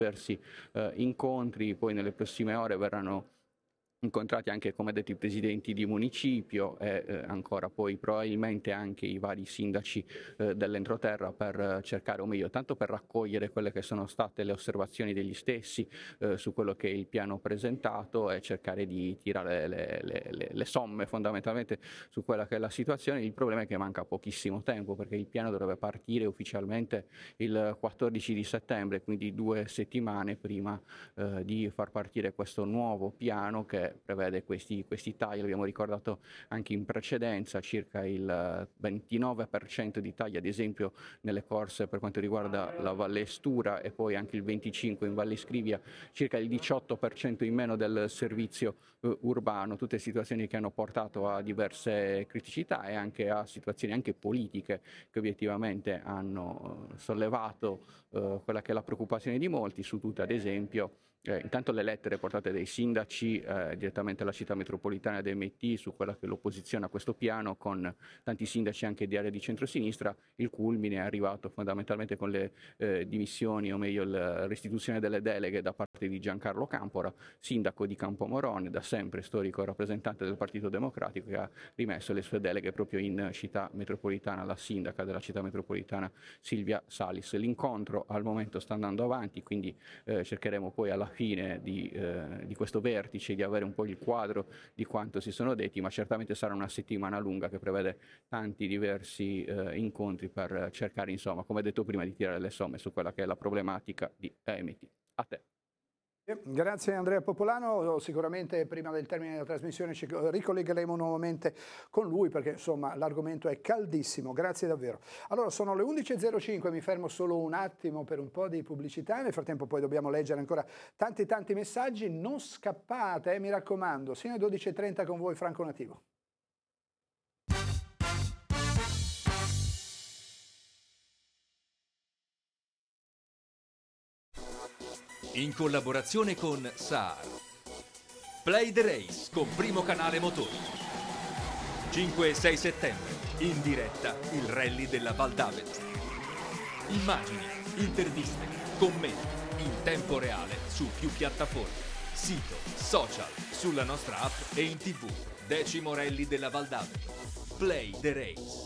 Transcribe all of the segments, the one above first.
diversi incontri, poi nelle prossime ore verranno incontrati anche, come detto, i presidenti di municipio e ancora poi probabilmente anche i vari sindaci dell'entroterra per cercare, o meglio, tanto per raccogliere quelle che sono state le osservazioni degli stessi su quello che è il piano presentato e cercare di tirare le somme fondamentalmente su quella che è la situazione. Il problema è che manca pochissimo tempo, perché il piano dovrebbe partire ufficialmente il 14 di settembre, quindi 2 settimane prima di far partire questo nuovo piano che prevede questi tagli. L'abbiamo ricordato anche in precedenza, circa il 29% di tagli ad esempio nelle corse per quanto riguarda la Valle Stura e poi anche il 25% in Valle Scrivia, circa il 18% in meno del servizio urbano, tutte situazioni che hanno portato a diverse criticità e anche a situazioni anche politiche che obiettivamente hanno sollevato quella che è la preoccupazione di molti, su tutte ad esempio intanto le lettere portate dai sindaci direttamente alla città metropolitana ed MT su quella che è l'opposizione a questo piano, con tanti sindaci anche di area di centrosinistra. Il culmine è arrivato fondamentalmente con le dimissioni, o meglio la restituzione delle deleghe da parte di Giancarlo Campora, sindaco di Campomorone, da sempre storico rappresentante del Partito Democratico, che ha rimesso le sue deleghe proprio in città metropolitana, la sindaca della città metropolitana Silvia Salis. L'incontro al momento sta andando avanti, quindi cercheremo poi alla fine di questo vertice di avere un po' il quadro di quanto si sono detti, ma certamente sarà una settimana lunga che prevede tanti diversi incontri per cercare, insomma, come detto prima, di tirare le somme su quella che è la problematica di AMT. A te. Grazie Andrea Popolano, sicuramente prima del termine della trasmissione ci ricollegheremo nuovamente con lui perché insomma l'argomento è caldissimo, grazie davvero. Allora sono le 11.05, mi fermo solo un attimo per un po' di pubblicità, nel frattempo poi dobbiamo leggere ancora tanti messaggi, non scappate mi raccomando, sino alle 12.30 con voi Franco Nativo. In collaborazione con SAR. Play the Race con Primo Canale Motori. 5 e 6 settembre, in diretta il rally della Val d'Avet. Immagini, interviste, commenti, in tempo reale su più piattaforme. Sito, social, sulla nostra app e in TV. 10° rally della Val d'Avet. Play the Race.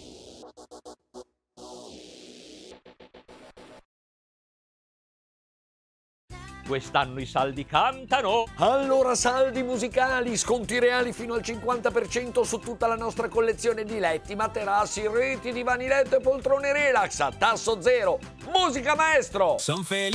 Quest'anno i saldi cantano! Allora saldi musicali, sconti reali fino al 50% su tutta la nostra collezione di letti, materassi, reti, divani letto e poltrone relax a tasso zero. Musica maestro! Son felice.